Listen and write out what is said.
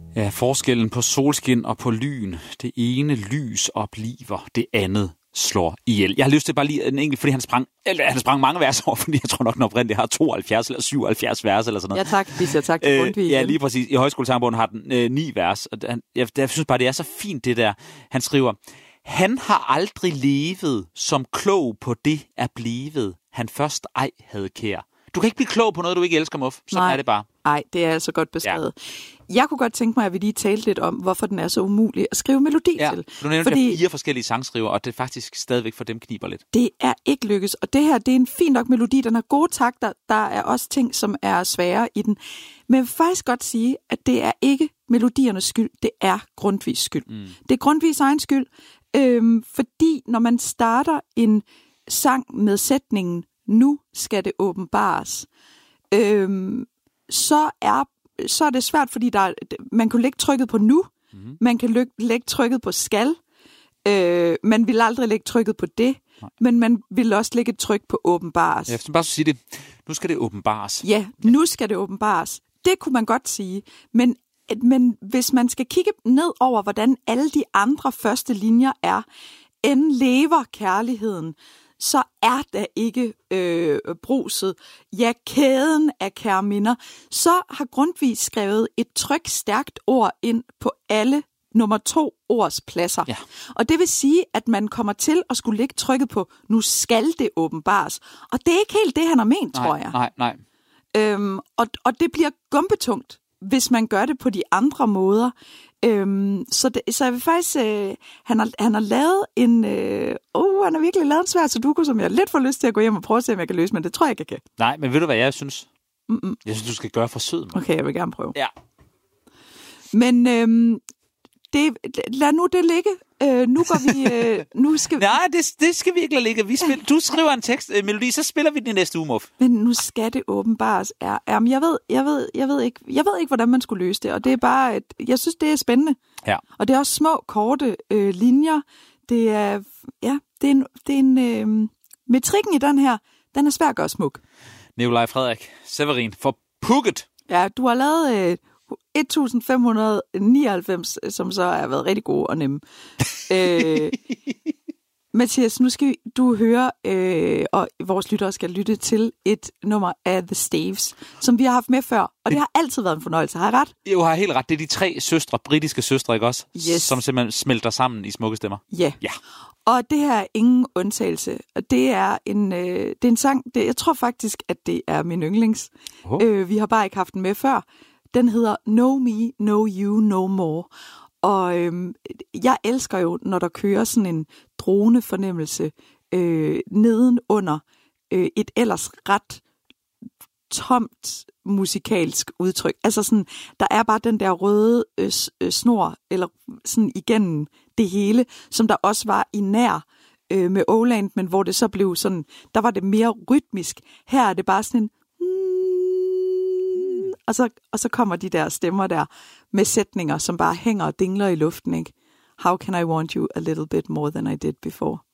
Ja, forskellen på solskin og på lyn. Det ene lys opliver, det andet slår ihjel. Jeg har lyst til bare lige en enkelt, fordi han sprang mange vers over, fordi jeg tror nok, den oprindeligt har 72 eller 77 vers eller sådan noget. Ja tak, vi siger tak til Grundtvig. Ja, lige præcis. I Højskolesangbogen har den 9 vers. Og jeg synes bare, det er så fint det der. Han skriver, han har aldrig levet som klog på det er blevet, han først ej havde kær. Du kan ikke blive klog på noget, du ikke elsker, Muff. Sådan er det bare. Nej, det er altså godt beskrevet. Ja. Jeg kunne godt tænke mig, at vi lige talte lidt om, hvorfor den er så umulig at skrive melodi til. Du nævnte 4 forskellige sangskriver, og det er faktisk stadigvæk for dem kniber lidt. Det er ikke lykkes, og det her, det er en fin nok melodi, den har gode takter, der er også ting, som er svære i den. Men jeg vil faktisk godt sige, at det er ikke melodiernes skyld, det er Grundtvigs skyld. Det er Grundtvigs egen skyld, fordi når man starter en sang med sætningen, nu skal det åbenbares, så er det svært, fordi man kan lægge trykket på nu, man kan lægge trykket på skal, man vil aldrig lægge trykket på det, men man vil også lægge et tryk på åbenbares. Jeg vil bare sige det. Nu skal det åbenbares. Ja, nu skal det åbenbares. Det kunne man godt sige, men hvis man skal kigge ned over, hvordan alle de andre første linjer er, end lever kærligheden, så er der ikke bruset. Ja, kæden af kære minder. Så har Grundtvig skrevet et trykstærkt ord ind på alle nummer 2 ords pladser. Ja. Og det vil sige, at man kommer til at skulle lægge trykket på, nu skal det åbenbares. Og det er ikke helt det, han har ment, tror jeg. Nej. Og det bliver gumpetungt, hvis man gør det på de andre måder. Så jeg vil faktisk... Han har lavet en... han har virkelig lavet en svær sudoku, som jeg lidt får lyst til at gå hjem og prøve at se, om jeg kan løse, men det tror jeg ikke, jeg kan. Nej, men ved du, hvad jeg synes? Jeg synes, du skal gøre forsøget. Okay, jeg vil gerne prøve. Ja. Men lad nu det ligge. Nu går vi... nu skal... Nej, det skal vi ikke lade ligge. Du skriver en tekst, melodi, så spiller vi den i næste uge, Muff. Men nu skal det åbenbares. Jamen, jeg ved ikke, hvordan man skulle løse det. Og det er bare... Jeg synes, det er spændende. Ja. Og det er også små, korte linjer. Det er... Ja, det er en... metrikken i den her, den er svær at gøre smuk. Nikolaj Frederik Severin for pukket. Ja, du har lavet... 1599, som så har været rigtig gode og nemme. Mathias, nu skal du høre, og vores lyttere skal lytte til et nummer af The Staves, som vi har haft med før, og det har altid været en fornøjelse. Har jeg ret? Jo, har helt ret. Det er de 3 søstre, britiske søstre, ikke også? Yes. Som simpelthen smelter sammen i smukke stemmer. Ja. Og det her er ingen undtagelse. Det er en sang, jeg tror faktisk, at det er min yndlings. Vi har bare ikke haft den med før. Den hedder Know Me, Know You, No More. Og jeg elsker jo, når der kører sådan en dronefornemmelse nedenunder et ellers ret tomt musikalsk udtryk. Altså sådan, der er bare den der røde snor, eller sådan igennem det hele, som der også var i nær med Oland, men hvor det så blev sådan, der var det mere rytmisk. Her er det bare sådan en og så kommer de der stemmer der med sætninger, som bare hænger og dingler i luften, ikke? How can I want you a little bit more than I did before?